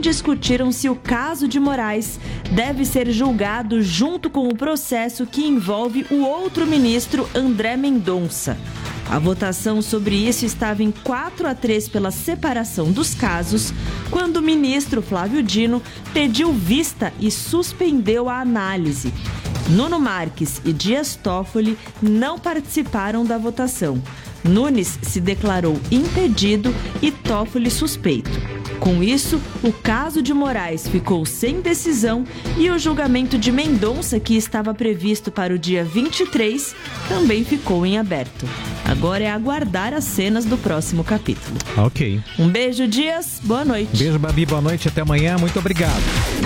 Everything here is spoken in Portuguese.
também discutiram se o caso de Moraes deve ser julgado junto com o processo que envolve o outro ministro André Mendonça. A votação sobre isso estava em 4-3 pela separação dos casos, quando o ministro Flávio Dino pediu vista e suspendeu a análise. Nuno Marques e Dias Toffoli não participaram da votação. Nunes se declarou impedido e Toffoli suspeito. Com isso, o caso de Moraes ficou sem decisão e o julgamento de Mendonça, que estava previsto para o dia 23, também ficou em aberto. Agora é aguardar as cenas do próximo capítulo. Ok. Um beijo, Dias. Boa noite. Beijo, Babi. Boa noite. Até amanhã. Muito obrigado.